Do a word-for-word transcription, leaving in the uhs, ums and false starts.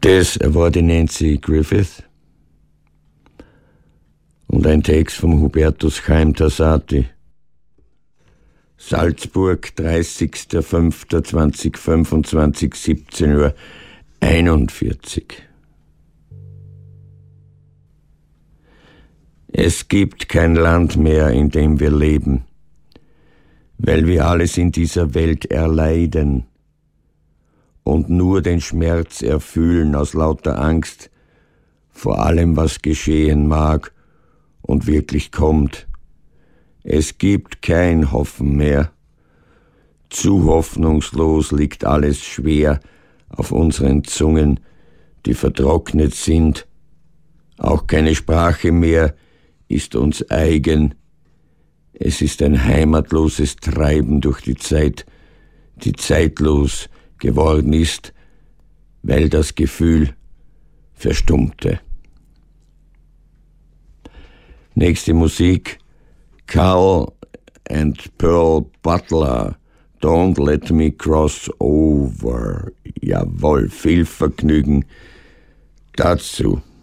Das war die Nancy Griffith und ein Text vom Hubertus Chaim Tassati. Salzburg, dreißigster fünfter zweitausendfünfundzwanzig, siebzehn Uhr einundvierzig. Es gibt kein Land mehr, in dem wir leben, weil wir alles in dieser Welt erleiden und nur den Schmerz erfühlen aus lauter Angst vor allem, was geschehen mag und wirklich kommt. Es gibt kein Hoffen mehr. Zu hoffnungslos liegt alles schwer auf unseren Zungen, die vertrocknet sind. Auch keine Sprache mehr ist uns eigen. Es ist ein heimatloses Treiben durch die Zeit, die zeitlos geworden ist, weil das Gefühl verstummte. Nächste Musik: Carl and Pearl Butler, Don't Let Me Cross Over. Jawohl, viel Vergnügen dazu.